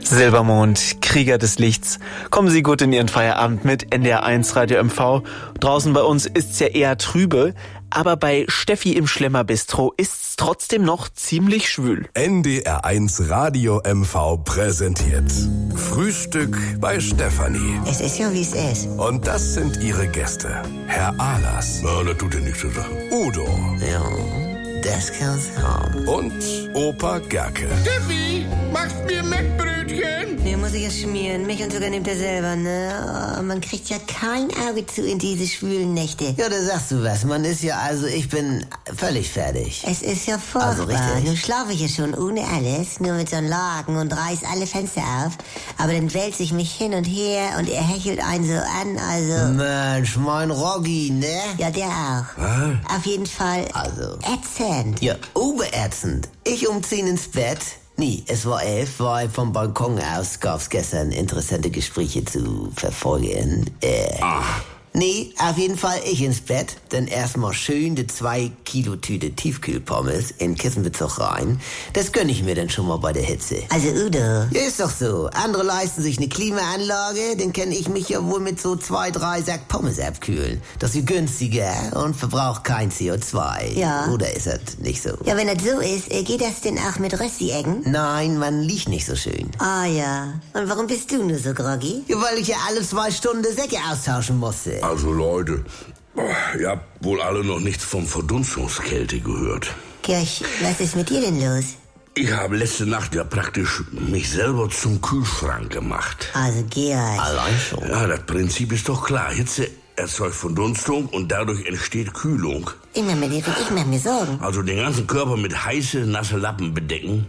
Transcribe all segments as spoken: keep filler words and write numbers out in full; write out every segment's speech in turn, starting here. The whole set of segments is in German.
Silbermond, Krieger des Lichts. Kommen Sie gut in Ihren Feierabend mit N D R eins Radio M V. Draußen bei uns ist's ja eher trübe, aber bei Steffi im Schlemmerbistro ist's trotzdem noch ziemlich schwül. N D R eins Radio M V präsentiert Frühstück bei Stefanie. Es ist ja, wie es ist. Und das sind ihre Gäste. Herr Ahlers. Na, das tut ja nichts zur Sache. Udo. Ja, das kann's haben. Und Opa Gerke. Steffi, machst mir Mettbrötchen? Nee, muss ich es schmieren. Mich und sogar nimmt er selber, ne? Oh, man kriegt ja kein Auge zu in diese schwülen Nächte. Ja, da sagst du was. Man ist ja, also ich bin völlig fertig. Es ist ja furchtbar. Also richtig. Nun schlafe ich ja schon ohne alles, nur mit so einem Laken und reiß alle Fenster auf. Aber dann wälze ich mich hin und her und er hechelt einen so an, also... Mensch, mein Roggi, ne? Ja, der auch. Was? Auf jeden Fall Also. ätzend. Ja, oberätzend. Ich umziehen ins Bett. Nee, es war elf, weil vom Balkon aus gab's gestern interessante Gespräche zu verfolgen. Äh, Ach. Nee, auf jeden Fall ich ins Bett, dann erstmal schön die zwei Kilo Tüte Tiefkühlpommes in Kissenbezug rein. Das gönn ich mir dann schon mal bei der Hitze. Also Udo. Ja, ist doch so. Andere leisten sich eine Klimaanlage, dann kann ich mich ja wohl mit so zwei, drei Sack Pommes abkühlen. Das ist günstiger und verbraucht kein C O zwei. Ja. Oder ist das nicht so? Ja, wenn das so ist, äh, geht das denn auch mit Rösti-Eggen? Nein, man liegt nicht so schön. Ah ja. Und warum bist du nur so groggy? Ja, weil ich ja alle zwei Stunden Säcke austauschen musste. Also Leute, ihr habt wohl alle noch nichts vom Verdunstungskälte gehört. Kirch, was ist mit dir denn los? Ich habe letzte Nacht ja praktisch mich selber zum Kühlschrank gemacht. Also Georg. Allein schon. Ja, das Prinzip ist doch klar. Hitze erzeugt Verdunstung und dadurch entsteht Kühlung. Ich mach mir, ich mach mir Sorgen. Also den ganzen Körper mit heiße, nasse Lappen bedecken,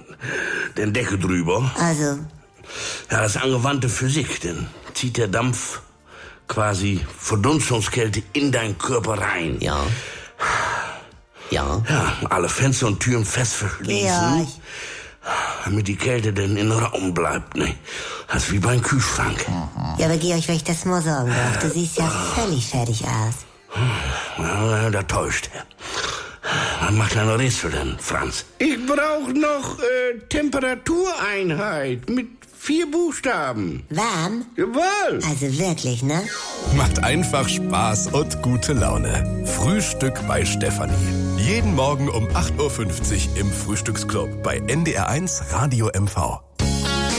den Deckel drüber. Also, Ja, das ist angewandte Physik, denn zieht der Dampf quasi Verdunstungskälte in deinen Körper rein. Ja. Ja. Ja, alle Fenster und Türen fest verschließen, Georg. damit die Kälte denn im Raum bleibt, ne? Das ist wie beim Kühlschrank. Ja, aber Georg, wenn ich das mal sagen darf, du siehst ja völlig fertig aus. Ja, da täuscht er. Was macht deine Rätsel denn, Franz? Ich brauche noch äh, Temperatureinheit mit vier Buchstaben. Warm? Jawohl. Also wirklich, ne? Macht einfach Spaß und gute Laune. Frühstück bei Stefanie. Jeden Morgen um acht Uhr fünfzig im Frühstücksclub bei N D R eins Radio M V.